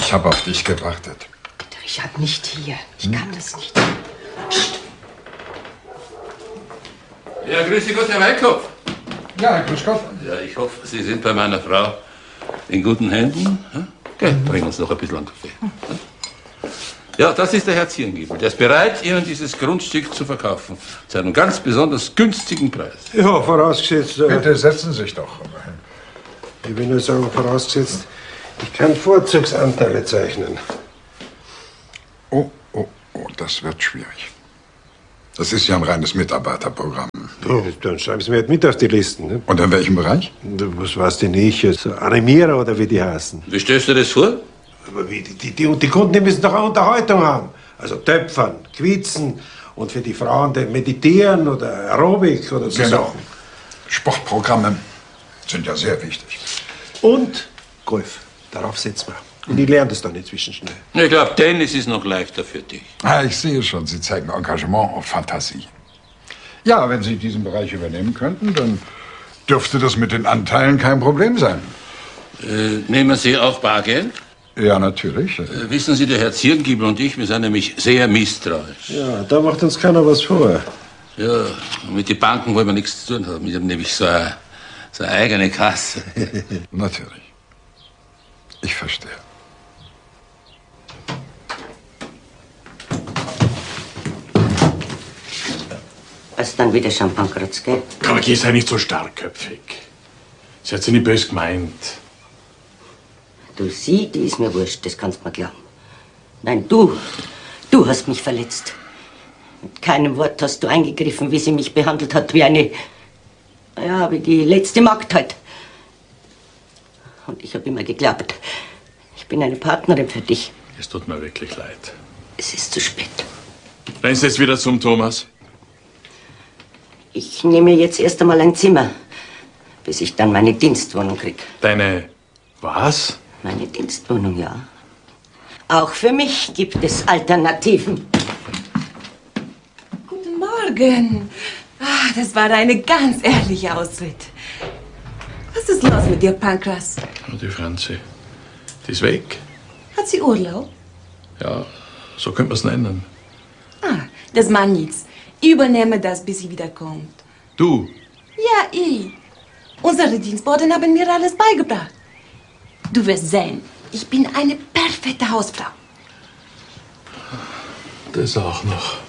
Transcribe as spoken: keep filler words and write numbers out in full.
Ich habe auf dich gewartet. Der Richard nicht hier. Ich kann das nicht. Psst. Ja, grüße Gott, Herr Weikopf. Ja, grüß Gott. Ja, ich hoffe, Sie sind bei meiner Frau in guten Händen. Ja? Okay, bringen uns noch ein bisschen Kaffee. Ja, das ist der Herr Zierengiebel. Der ist bereit, Ihnen dieses Grundstück zu verkaufen. Zu einem ganz besonders günstigen Preis. Ja, vorausgesetzt... Äh, Bitte setzen Sie sich doch. Ich will nur sagen, vorausgesetzt, ich kann Vorzugsanteile zeichnen. Oh, oh, oh, das wird schwierig. Das ist ja ein reines Mitarbeiterprogramm. Ja, dann schreiben Sie mir halt mit auf die Listen. Ne? Und in welchem Bereich? Was weiß denn ich? So Animierer oder wie die heißen. Wie stellst du das vor? Aber wie, die, die, die Kunden die müssen doch eine Unterhaltung haben. Also Töpfern, Quizen und für die Frauen die Meditieren oder Aerobik oder so Genau. Sachen. Sportprogramme sind ja sehr wichtig. Und Golf. Darauf setzen wir. Und ich lerne das dann inzwischen schnell. Ich glaube, Tennis ist noch leichter für dich. Ah, ich sehe schon, Sie zeigen Engagement und Fantasie. Ja, wenn Sie diesen Bereich übernehmen könnten, dann dürfte das mit den Anteilen kein Problem sein. Äh, nehmen Sie auch Bargeld? Ja, natürlich. Äh, wissen Sie, der Herr Zierengiebel und ich, wir sind nämlich sehr misstrauisch. Ja, da macht uns keiner was vor. Ja, mit den Banken wollen wir nichts zu tun haben. Wir haben nämlich so eine, so eine eigene Kasse. Natürlich. Ich verstehe. Was dann wieder Champagnerz, gell? Karl, sei nicht so starkköpfig. Sie hat sie nicht böse gemeint. Du, sie, die ist mir wurscht, das kannst du mir glauben. Nein, du, du hast mich verletzt. Mit keinem Wort hast du eingegriffen, wie sie mich behandelt hat, wie eine, ja, wie die letzte Magd halt. Und ich habe immer geglaubt, ich bin eine Partnerin für dich. Es tut mir wirklich leid. Es ist zu spät. Rennen Sie jetzt wieder zum Thomas? Ich nehme jetzt erst einmal ein Zimmer, bis ich dann meine Dienstwohnung krieg. Deine was? Meine Dienstwohnung, ja. Auch für mich gibt es Alternativen. Guten Morgen. Ah, das war eine ganz ehrliche Ausritt. Was ist los mit dir, Pankras? Oh, die Franzi. Die ist weg. Hat sie Urlaub? Ja, so könnte man es nennen. Ah, das macht nichts. Ich übernehme das, bis sie wiederkommt. Du? Ja, ich. Unsere Dienstboten haben mir alles beigebracht. Du wirst sehen, ich bin eine perfekte Hausfrau. Das auch noch.